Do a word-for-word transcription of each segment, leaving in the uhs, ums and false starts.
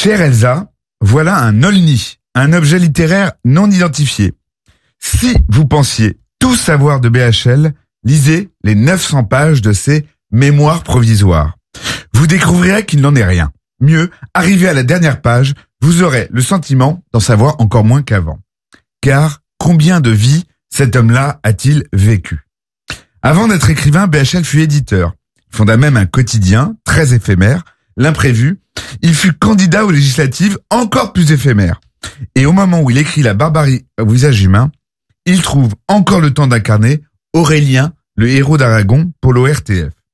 Chère Elsa, voilà un olni, un objet littéraire non identifié. Si vous pensiez tout savoir de B H L, lisez les neuf cents pages de ses mémoires provisoires. Vous découvrirez qu'il n'en est rien. Mieux, arrivé à la dernière page, vous aurez le sentiment d'en savoir encore moins qu'avant. Car combien de vies cet homme-là a-t-il vécu? Avant d'être écrivain, B H L fut éditeur. Il fonda même un quotidien très éphémère, L'Imprévu. Il fut candidat aux législatives encore plus éphémères. Et au moment où il écrit La barbarie au visage humain, il trouve encore le temps d'incarner Aurélien, le héros d'Aragon, pour l'O R T F.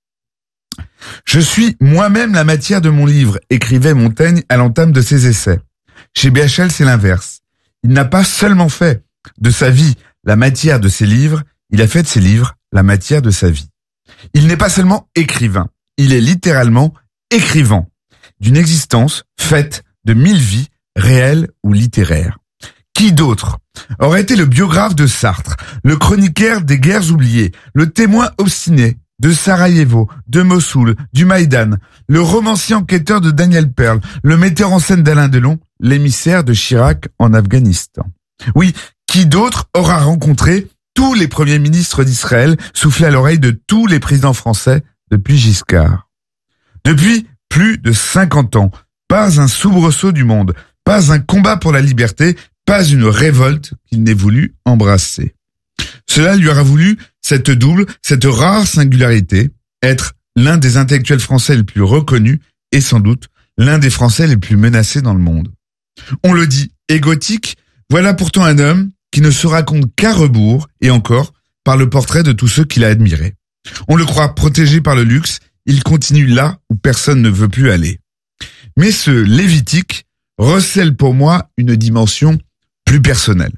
Je suis moi-même la matière de mon livre, écrivait Montaigne à l'entame de ses essais. Chez B H L, c'est l'inverse. Il n'a pas seulement fait de sa vie la matière de ses livres, il a fait de ses livres la matière de sa vie. Il n'est pas seulement écrivain, il est littéralement écrivant d'une existence faite de mille vies, réelles ou littéraires. Qui d'autre aurait été le biographe de Sartre, le chroniqueur des guerres oubliées, le témoin obstiné de Sarajevo, de Mossoul, du Maïdan, le romancier enquêteur de Daniel Pearl, le metteur en scène d'Alain Delon, l'émissaire de Chirac en Afghanistan. Oui, qui d'autre aura rencontré tous les premiers ministres d'Israël, soufflé à l'oreille de tous les présidents français depuis Giscard. Depuis plus de cinquante ans, pas un soubresaut du monde, pas un combat pour la liberté, pas une révolte qu'il n'ait voulu embrasser. Cela lui aura voulu cette double, cette rare singularité, être l'un des intellectuels français les plus reconnus et sans doute l'un des Français les plus menacés dans le monde. On le dit égotique, voilà pourtant un homme qui ne se raconte qu'à rebours, et encore, par le portrait de tous ceux qu'il a admirés. On le croit protégé par le luxe, il continue là où personne ne veut plus aller. Mais ce Lévitique recèle pour moi une dimension plus personnelle.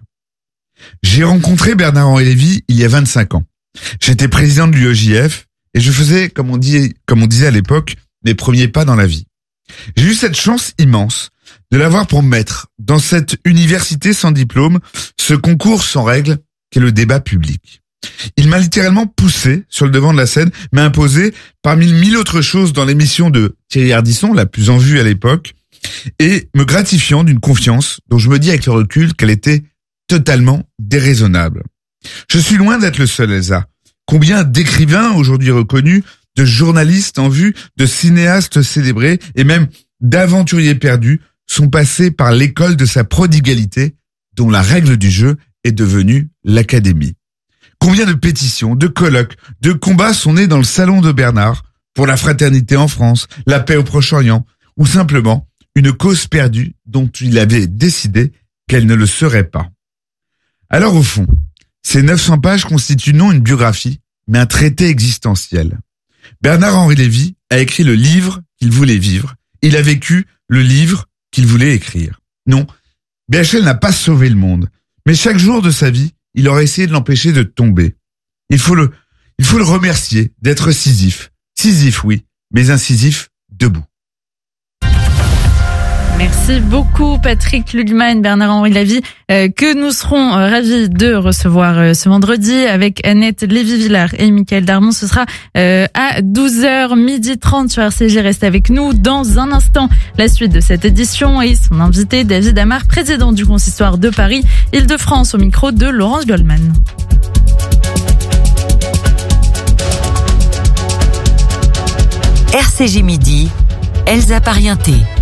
J'ai rencontré Bernard-Henri Lévy il y a vingt-cinq ans. J'étais président de l'U E J F et je faisais, comme on dit, comme on disait à l'époque, mes premiers pas dans la vie. J'ai eu cette chance immense de l'avoir pour maître dans cette université sans diplôme, ce concours sans règles qu'est le débat public. Il m'a littéralement poussé sur le devant de la scène, m'a imposé parmi mille autres choses dans l'émission de Thierry Ardisson, la plus en vue à l'époque, et me gratifiant d'une confiance dont je me dis avec le recul qu'elle était totalement déraisonnable. Je suis loin d'être le seul, Elsa. Combien d'écrivains aujourd'hui reconnus, de journalistes en vue, de cinéastes célébrés et même d'aventuriers perdus sont passés par l'école de sa prodigalité dont la règle du jeu est devenue l'académie. Combien de pétitions, de colloques, de combats sont nés dans le salon de Bernard pour la fraternité en France, la paix au Proche-Orient ou simplement une cause perdue dont il avait décidé qu'elle ne le serait pas. Alors au fond, ces neuf cents pages constituent non une biographie, mais un traité existentiel. Bernard-Henri Lévy a écrit le livre qu'il voulait vivre. Il a vécu le livre qu'il voulait écrire. Non, B H L n'a pas sauvé le monde, mais chaque jour de sa vie, il aurait essayé de l'empêcher de tomber. Il faut le, il faut le remercier d'être Sisyphe. Sisyphe, oui, mais un Sisyphe debout. Merci beaucoup Patrick Lugman, Bernard-Henri Lévy, euh, que nous serons euh, ravis de recevoir euh, ce vendredi avec Annette Lévy-Villard et Mickaël Darmon. Ce sera euh, à douze heures, midi trente sur R C J. Restez avec nous dans un instant. La suite de cette édition et son invité David Amar, président du consistoire de Paris, Île-de-France, au micro de Laurence Goldman. R C J Midi, Elsa Parienté.